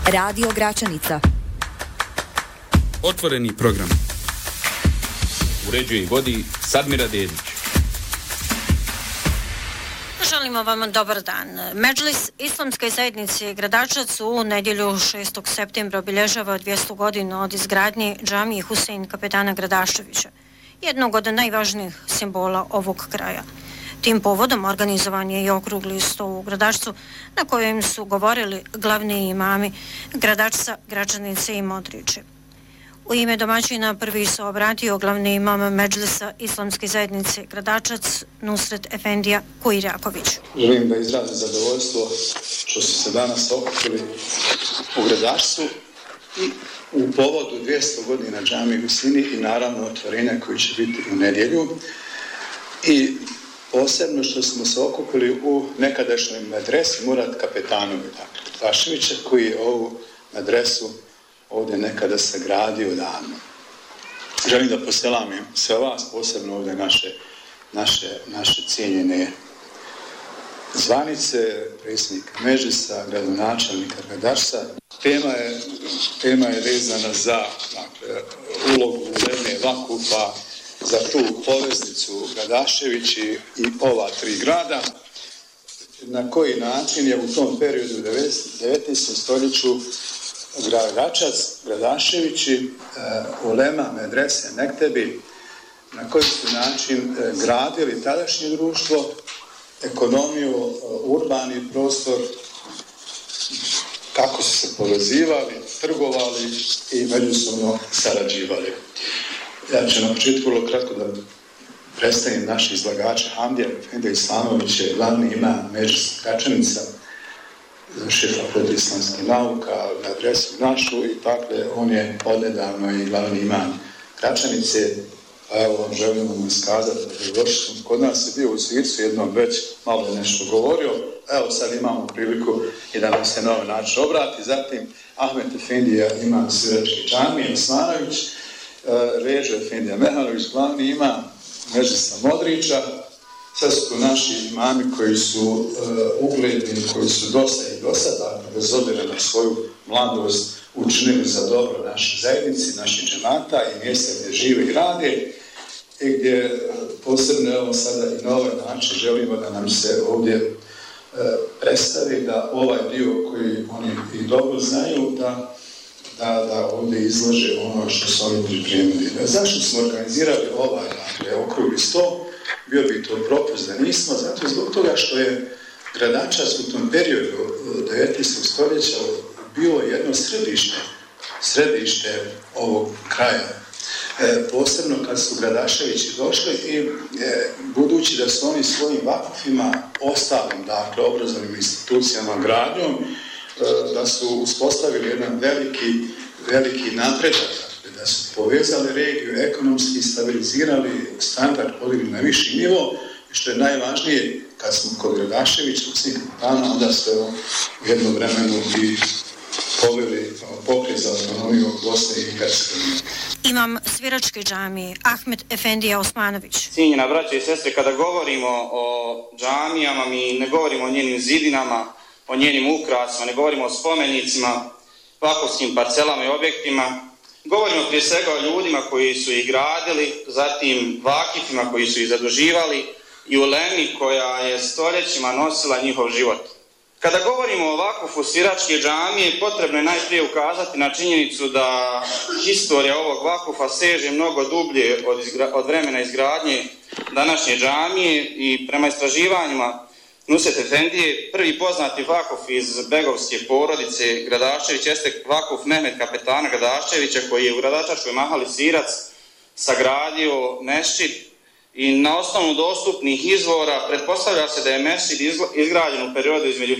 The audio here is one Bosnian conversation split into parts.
Radio Gračanica. Otvoreni program. Uređuje i vodi Sadmira Dedić. Želimo vam dobar dan. Medžlis Islamske zajednice Gradačac u nedjelju 6. septembra obilježava 200 godina od izgradnje džamije Husein kapetana Gradaševića, jednog od najvažnijih simbola ovog kraja. Tim povodom organizovan je i okrugli sto u Gradačcu na kojem su govorili glavni imami Gradačca, Gračanice i Modriče. U ime domaćina prvi se obratio glavni imam Medžlisa Islamske zajednice Gradačac Nusret Efendija Kujraković. Želim da izrazim zadovoljstvo što su se danas okupili u Gradačcu i u povodu 200 godina džamije Husini i naravno otvorenja koji će biti u nedjelju. I posebno što smo se okupili u nekadašnjoj medresi Murat Kapetanovi Gradaševića, koji je ovu medresu ovdje nekada sagradio davno. Želim da poselamim sve vas, posebno ovdje naše cijenjene zvanice, predsjednika Medžlisa, gradonačelnika Gradačca. Tema je vezana za ulogu uleme vakufa, za tu poveznicu Gradašević i ova tri grada, na koji način je u tom periodu u 19. stoljeću Gradačac, Gradaševići, ulema, medrese, mektebi, na koji su način gradili tadašnje društvo, ekonomiju, urbani prostor, kako su se povezivali, trgovali i međusobno sarađivali. Ja ću na početku vrlo kratko da predstavim naše izlagače. Hamdija Efendija Islamović je glavni imam Medžlisa Gračanica, završio fakultet islamskih nauka na adresu našu i dakle on je odnedavno i glavni imam Gračanice. Evo, želim vam skazati da kod nas je bio u Svircu, jednom već malo nešto govorio. Evo sad imamo priliku i da nam se na ovaj način obrati. Zatim Ahmet Efendija imam Sviračke džamije Osmanović, Režo Efendija Mehanović, glavni imam Medžlisa Modriča. Sad su tu naši imami koji su ugledni, koji su dosta i dosada, bez obzira na svoju mladost, učinili za dobro naše zajednici, naših džemata i mjesta gdje žive i rade, i gdje posebno evo sada i na ovaj način želimo da nam se ovdje predstavi da ovaj dio koji oni i dobro znaju, da ovdje izlože ono što su oni pripremili. Zašto smo organizirali ovaj okrugli sto? Bio bi to propust da nismo, zato zbog toga što je Gradačac u tom periodu 19. stoljeća bilo jedno središte ovog kraja. Posebno kad su Gradaševići došli i budući da su oni svojim vakufima, ostalim, dakle, obrazovnim institucijama, gradnjom, da su uspostavili jedan veliki napredak, da su povezali regiju, ekonomski stabilizirali standard, podigli na viši nivo, i što je najvažnije, kad smo kod Gradaševića, onda su u jednom vremenu i poveli pokret za autonomiju Bosne i Hercegovine. Imam Sviračke džamije, Ahmet Efendija Osmanović. Cijenjena braće i sestre, kada govorimo o džamijama, mi ne govorimo o njenim zidinama, o njenim ukrasima, ne govorimo o spomenicima, vakufskim parcelama i objektima. Govorimo prije svega o ljudima koji su ih gradili, zatim vakifima koji su ih zaduživali i ulemi koja je stoljećima nosila njihov život. Kada govorimo o vakufu Sviračke džamije, potrebno je najprije ukazati na činjenicu da historija ovog vakufa seže mnogo dublje od vremena izgradnje današnje džamije i prema istraživanjima Nusret Efendije, prvi poznati vakuf iz begovske porodice Gradašević jeste vakuf Mehmet kapetana Gradaševića, koji je u Gradačačkoj mahali Sirac sagradio mešćid i na osnovu dostupnih izvora pretpostavlja se da je mešćid izgrađen u periodu između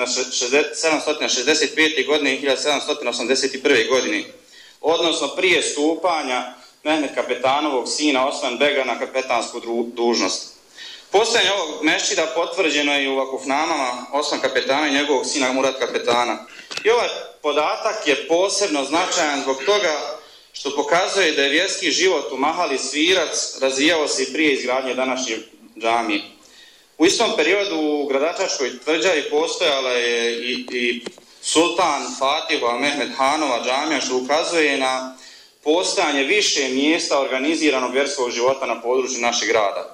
1765. godine i 1781. godine, odnosno prije stupanja Mehmet kapetanovog sina Osman Bega na kapetansku dužnost. Postojanje ovog mešćida potvrđeno je i u vakufnamama Osman kapetana i njegovog sina Murat kapetana. I ovaj podatak je posebno značajan zbog toga što pokazuje da je vjerski život u mahali Svirac razvijao se i prije izgradnje današnje džamije. U istom periodu u Gradačačkoj tvrđavi postojala je i Sultan Fatihova Mehmed Hanova džamija, što ukazuje na postojanje više mjesta organiziranog vjerskog života na području našeg grada.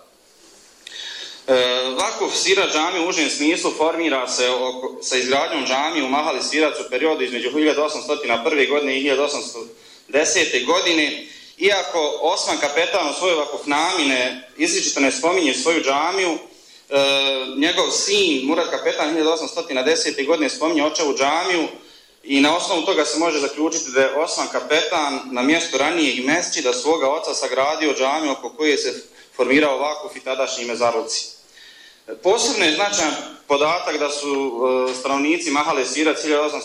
Vakuf Sirač džamije u užem smislu formira se sa izgradnjom džamije u Mahali Sirac u periodu između 1801. godine i 1810. godine. Iako Osman Kapetan u svojoj vakufnamine izričito ne spominje svoju džamiju, njegov sin Murad Kapetan 1810. godine spominje očevu džamiju i na osnovu toga se može zaključiti da je Osman Kapetan na mjestu ranijeg mesdžida svoga oca sagradio džamiju oko koje se formirao vakuf i tadašnji mezarluci. Posebno je značajan podatak da su stanovnici Mahale Sirac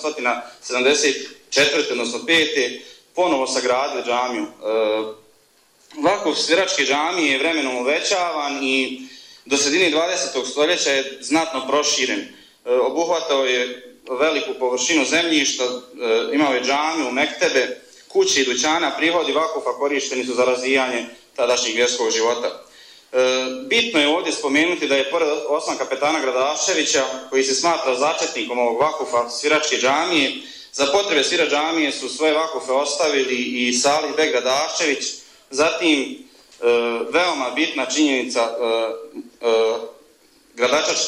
1874. odnosno 5. ponovo sagradili džamiju. Vakuf Sviračke džamije je vremenom uvećavan i do sredine 20. stoljeća je znatno proširen. Obuhvatao je veliku površinu zemljišta, imao je džamiju, mektebe, kuće i dućana, prihodi vakufa korišteni su za razvijanje tadašnjeg vjerskog života. Bitno je ovdje spomenuti da je pored Osman Kapetana Gradaševića, koji se smatra začetnikom ovog vakufa Sviračke džamije, za potrebe Svirač džamije su svoje vakufe ostavili i Salih Bek Gradašević, zatim veoma bitna činjenica, gradačački